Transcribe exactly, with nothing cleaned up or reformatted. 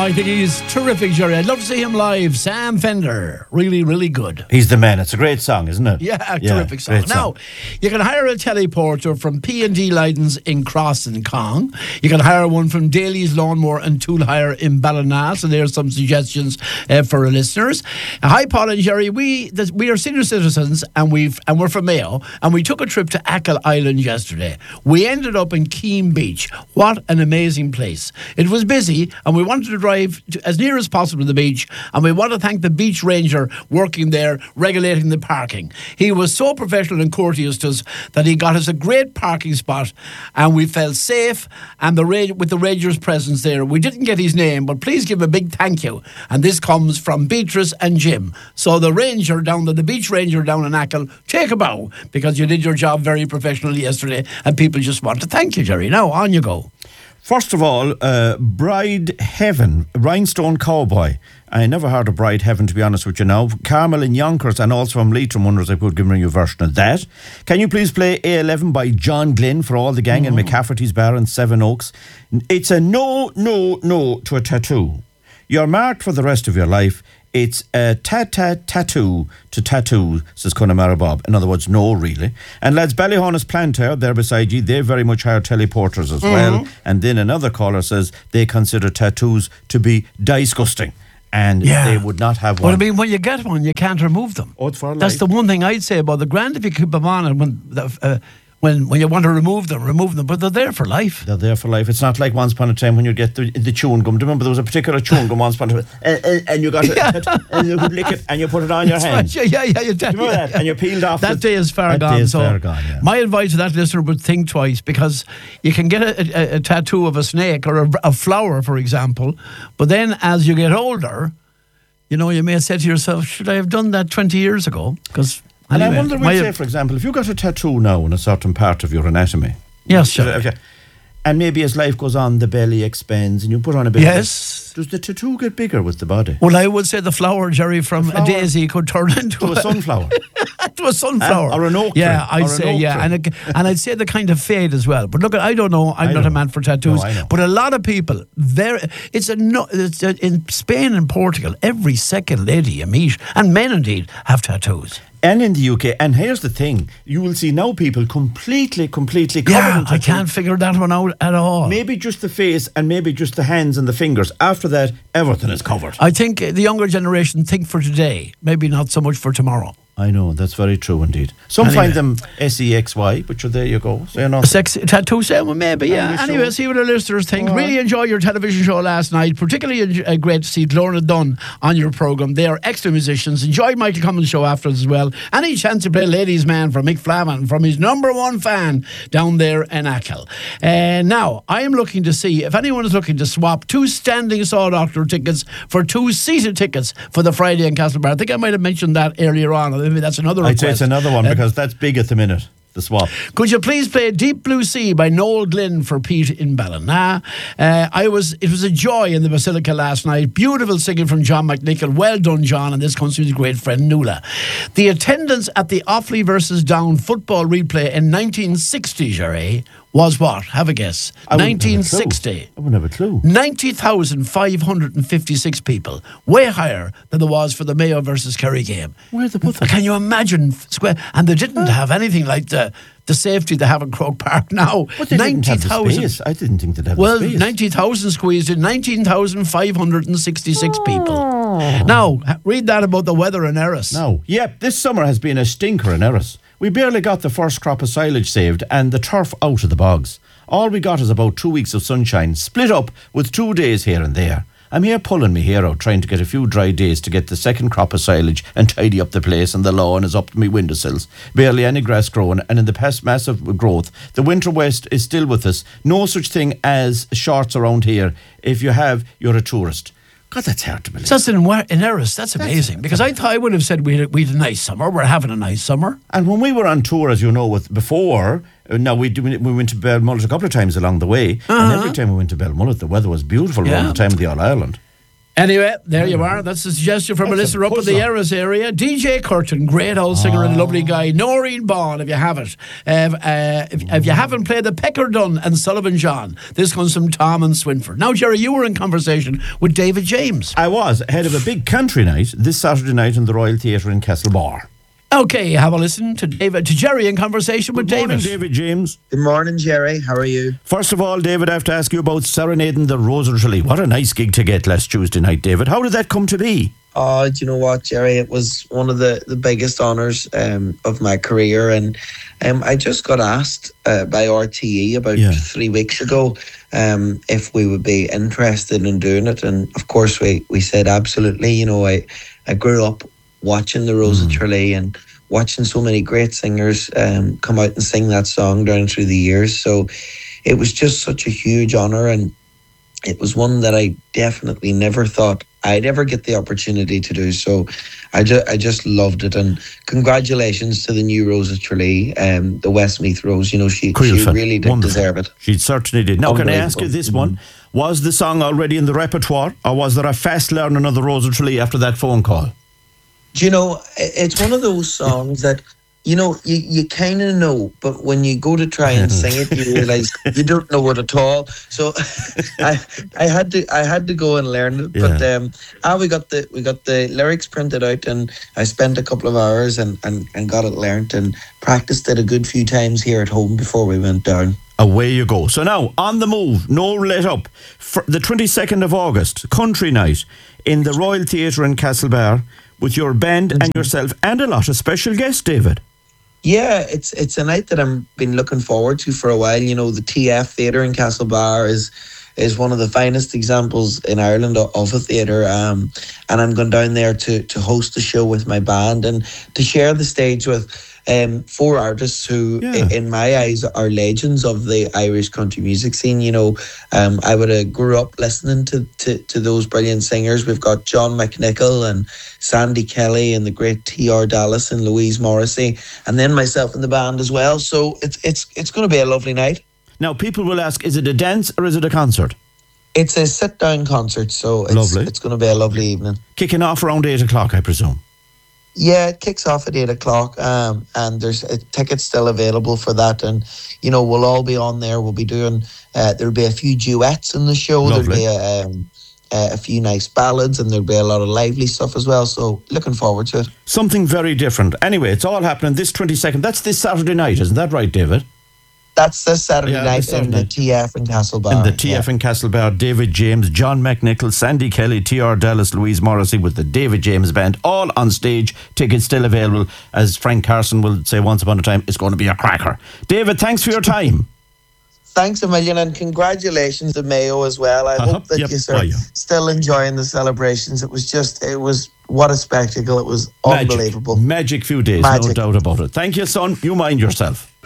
I think he's terrific, Jerry. I'd love to see him live. Sam Fender. Really, really good. He's the man. It's a great song, isn't it? Yeah, yeah terrific song. Now, song. You can hire a teleporter from P and D Leidens in Cross and Cong. You can hire one from Daly's Lawnmower and Tool Hire in Ballina. So there's some suggestions uh, for our listeners. Uh, hi, Paul and Jerry. We this, we are senior citizens and we've and we're from Mayo, and we took a trip to Achill Island yesterday. We ended up in Keene Beach. What an amazing place. It was busy, and we wanted to drive to, as near as possible to the beach, and we want to thank the beach ranger working there, regulating the parking. He was so professional and courteous to us that he got us a great parking spot, and we felt safe, and the ra- with the ranger's presence there. We didn't get his name, but please give a big thank you. And this comes from Beatrice and Jim. So the ranger down there, the beach ranger down in Achill, take a bow, because you did your job very professionally yesterday, and people just want to thank you, Jerry. Now, on you go. First of all, uh, Bride Heaven, Rhinestone Cowboy. I never heard of Bride Heaven, to be honest with you now. Carmel in Yonkers, and also from Leitrim wonders if I could give me a version of that. Can you please play A eleven by John Glenn for all the gang mm. in McCafferty's Bar in Seven Oaks? It's a no, no, no to a tattoo. You're marked for the rest of your life. It's a ta-ta-tattoo to tattoo, says Connemara Bob. In other words, no, really. And lads, Ballyhonus Planter, there beside you, they very much hire teleporters as mm-hmm. well. And then another caller says they consider tattoos to be disgusting. And yeah. they would not have one. Well, I mean, when you get one, you can't remove them. Oh, it's for life. That's the one thing I'd say about the grand if you keep them on, and when the, uh, When when you want to remove them, remove them, but they're there for life. They're there for life. It's not like once upon a time when you get the, the chewing gum. Do you remember there was a particular chewing gum once upon a time, and, and, and you got it, yeah. and you could lick it, and you put it on your hand. Right. Yeah, yeah, yeah. You do you remember yeah, that? And you peeled off. That day is far that gone. Day is so far gone. Yeah. My advice to that listener would think twice, because you can get a, a, a tattoo of a snake or a, a flower, for example, but then as you get older, you know, you may say to yourself, "Should I have done that twenty years ago?" Because And anyway, I wonder, we'll say, for example, if you got a tattoo now in a certain part of your anatomy. Yes, sure. And maybe as life goes on, the belly expands and you put on a bit yes. of Does the tattoo get bigger with the body? Well, I would say the flower, Jerry, from flower a daisy could turn into to a, a sunflower. to a sunflower. Uh, or an oak tree. Yeah, I'd or say, yeah. And, it, and I'd say the kind of fade as well. But look, I don't know. I'm I not know. a man for tattoos. No, I know. But a lot of people, there, it's a no, it's a, in Spain and Portugal, every second lady you meet, and men indeed, have tattoos. And in the U K, and here's the thing, you will see now people completely, completely covered yeah, in tattoos. I can't figure that one out at all. Maybe just the face and maybe just the hands and the fingers. After that, everything is covered. I think the younger generation think for today, maybe not so much for tomorrow. I know, that's very true indeed. Some anyway. find them S E X Y, but there you go. So, you know. A sexy tattoo, say, well, maybe, yeah. Maybe anyway, so. See what our listeners think. Right. Really enjoyed your television show last night. Particularly uh, great to see Lorna Dunn on your programme. They are extra musicians. Enjoyed Michael Cummins' show afterwards as well. Any chance to play Ladies' Man from Mick Flavin, from his number one fan down there in Achill. Uh, now, I am looking to see if anyone is looking to swap two standing Saw Doctor tickets for two seated tickets for the Friday in Castlebar. I think I might have mentioned that earlier on. Maybe that's another request. I'd say it's another one, because uh, that's big at the minute, the swap. Could you please play Deep Blue Sea by Noel Glynn for Pete in Ballina? Uh, I was, it was a joy in the Basilica last night. Beautiful singing from John McNichol. Well done, John, and this comes from his great friend Nuala. The attendance at the Offaly versus Down football replay in nineteen sixty, Jerry, was what? Have a guess. nineteen sixty. I wouldn't have a clue. ninety thousand five hundred fifty-six people. Way higher than there was for the Mayo versus Kerry game. Where'd they put that? Can you imagine? Square? And they didn't huh? have anything like the the safety they have in Croke Park now. But they ninety thousand. I didn't think they'd have well, the space. Well, ninety thousand squeezed in, nineteen thousand five hundred sixty-six oh. people. Now, read that about the weather in Erris. No. Yep, this summer has been a stinker in Erris. We barely got the first crop of silage saved and the turf out of the bogs. All we got is about two weeks of sunshine, split up with two days here and there. I'm here pulling me hair out, trying to get a few dry days to get the second crop of silage and tidy up the place, and the lawn is up to me windowsills. Barely any grass growing, and in the past massive growth, the winter west is still with us. No such thing as shorts around here. If you have, you're a tourist. God, that's hard to believe. So that's in, in Erris. That's amazing. That's, because I thought I would have said we had, we had a nice summer. We're having a nice summer. And when we were on tour, as you know, with before, uh, now we do, we went to Belmullet a couple of times along the way, uh-huh. and every time we went to Belmullet, the weather was beautiful yeah. around the time of the All Ireland. Anyway, there you are. That's a suggestion from That's Melissa a up in the puzzle. Erris area. D J Curtin, great old singer and lovely guy. Noreen Bond, if you have it. Uh, uh, if, if you haven't played the Peckerdun and Sullivan John, this comes from Tom and Swinford. Now, Jerry, you were in conversation with David James. I was ahead of a big country night this Saturday night in the Royal Theatre in Castlebar. Okay, have a listen to David, to Jerry in conversation with Good morning, David. David James. Good morning, Jerry. How are you? First of all, David, I have to ask you about serenading the Rosary Tralee. What a nice gig to get last Tuesday night, David. How did that come to be? Oh, do you know what, Jerry? It was one of the, the biggest honours um, of my career. And um, I just got asked uh, by R T E about Yeah. three weeks ago um, if we would be interested in doing it. And of course, we, we said absolutely. You know, I, I grew up watching the Rosary Tralee and watching so many great singers um, come out and sing that song down through the years. So it was just such a huge honour, and it was one that I definitely never thought I'd ever get the opportunity to do. So I, ju- I just loved it. And congratulations to the new Rosa Tralee, um, the Westmeath Rose. You know, she, she Quilfa. really did Wonderful. deserve it. She certainly did. Now, can I ask you Unbelievable. this one? Was the song already in the repertoire, or was there a fast learning of the Rosary Tralee after that phone call? Do you know, i- it's one of those songs that, you know, you, you kind of know, but when you go to try and sing it, you realise you don't know it at all. So I I had to I had to go and learn it. But Yeah. um, ah, we got the we got the lyrics printed out, and I spent a couple of hours and, and, and got it learnt and practiced it a good few times here at home before we went down. Away you go. So now, on the move, no let up. For the twenty-second of August, country night in the Royal Theatre in Castlebar with your band and yourself and a lot of special guests, David. Yeah, it's it's a night that I've been looking forward to for a while. You know, the T F Theatre in Castlebar is is one of the finest examples in Ireland o- of a theatre. Um, and I'm going down there to to host the show with my band and to share the stage with um, four artists who, Yeah. i- in my eyes, are legends of the Irish country music scene. You know, um, I would have grew up listening to, to, to those brilliant singers. We've got John McNichol and Sandy Kelly and the great T R Dallas and Louise Morrissey, and then myself in the band as well. So it's it's it's going to be a lovely night. Now, people will ask, is it a dance or is it a concert? It's a sit-down concert, so it's, Lovely. it's going to be a lovely evening. Kicking off around eight o'clock, I presume. Yeah, it kicks off at eight o'clock, um, and there's uh, tickets still available for that. And, you know, we'll all be on there. We'll be doing, uh, there'll be a few duets in the show. Lovely. There'll be a, um, uh, a few nice ballads, and there'll be a lot of lively stuff as well. So looking forward to it. Something very different. Anyway, it's all happening this twenty-second. That's this Saturday night, isn't that right, David? That's this Saturday Yeah, night this Saturday in the night. T F in Castlebar. In the T F yeah. in Castlebar, David James, John McNichol, Sandy Kelly, T R Dallas, Louise Morrissey with the David James Band, all on stage. Tickets still available. As Frank Carson will say once upon a time, it's going to be a cracker. David, thanks for your time. Thanks a million, and congratulations to Mayo as well. I Uh-huh. hope that Yep. you're Oh, yeah. still enjoying the celebrations. It was just, it was, what a spectacle. It was unbelievable. Magic, Magic few days, no Magic. doubt about it. Thank you, son. You mind yourself.